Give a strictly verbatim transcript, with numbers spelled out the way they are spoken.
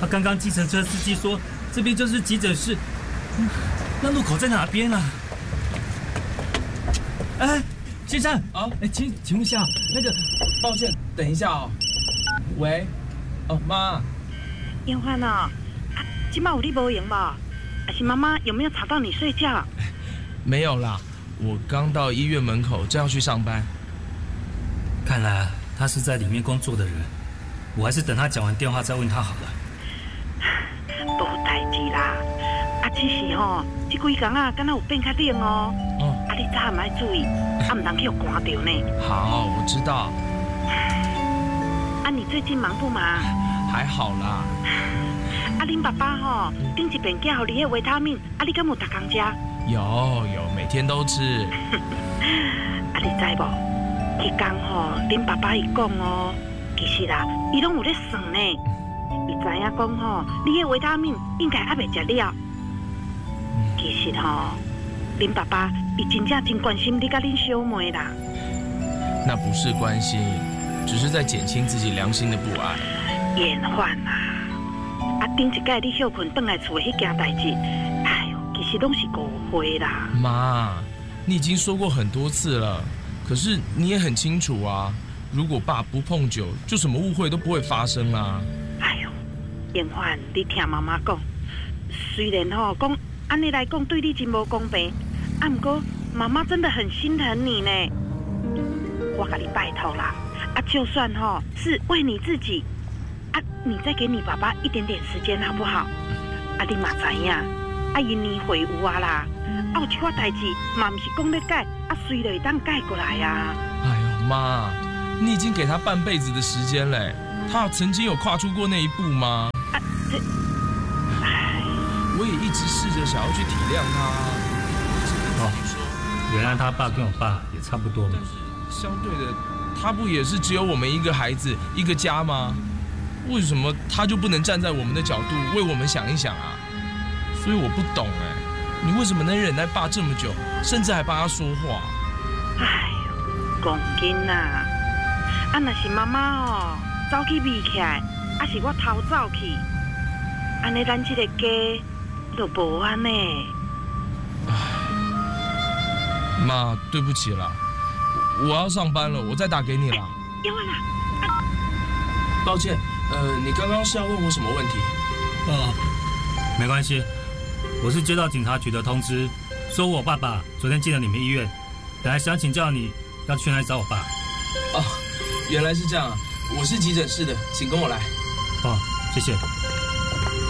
啊，刚刚计程车司机说这边就是急诊室，嗯、那路口在哪边啊？哎，先生啊，哎，请请问一下，那个， 抱歉，等一下哦。喂，哦，妈。 延欢哦，啊，今晚有你没闲吧？还是妈妈有没有吵到你睡觉？ 没有啦，我刚到医院门口，正要去上班。 看来他是在里面工作的人，我还是等他讲完电话再问他好了。 无代志啦，啊，只是吼，这几天啊，敢若有变较冷哦。哦。啊，你早暗爱注意，啊，唔通去寒到呢。 好，我知道。 啊，你最近忙不忙？ 还好啦。 啊，恁爸爸吼，顶一遍寄互你的维他命，啊，你敢有逐工食？ 有有，每天都吃。 啊，你知无？迄天吼，恁爸爸伊讲哦，其实啦，伊拢有咧算呢。伊知影讲吼，你迄维他命应该还袂食了。其实吼，恁爸爸伊真正真关心你甲恁小妹啦。 那不是关心，只是在减轻自己良心的不安。 延缓啊！啊，顶一摆你休困转来厝的迄件代志，哎呦，其实拢是误会啦。 妈，你已经说过很多次了，可是你也很清楚啊，如果爸不碰酒，就什么误会都不会发生啦。 哎呦，延缓，你听妈妈讲，虽然吼讲安尼来讲对你真无公平，啊，不过妈妈真的很心疼你呢。我甲你拜托啦，啊，就算吼是为你自己。啊，你再给你爸爸一点点时间好不好？啊，你嘛知影，啊，因年岁有啊啦，啊有一寡代志嘛唔是讲要改，啊随就会当改过来啊。 哎呦妈，你已经给他半辈子的时间嘞，他曾经有跨出过那一步吗？啊，这，哎，我也一直试着想要去体谅他。 哦，原来他爸跟我爸也差不多嘛。 但是相对的，他不也是只有我们一个孩子一个家吗？为什么他就不能站在我们的角度为我们想一想啊？所以我不懂哎，你为什么能忍耐爸这么久，甚至还帮他说话？ 哎呦，讲紧呐！啊，若是妈妈哦，走去咪起来，啊是我偷走去，安尼咱这个家就无安呢。 唉，妈，对不起啦，我要上班了，我再打给你啦。 要完啦。 抱歉。呃，你刚刚是要问我什么问题？ 哦，没关系，我是接到警察局的通知，说我爸爸昨天进了你们医院，本来想请教你要去哪里找我爸。 哦，原来是这样啊，我是急诊室的，请跟我来。 哦，谢谢。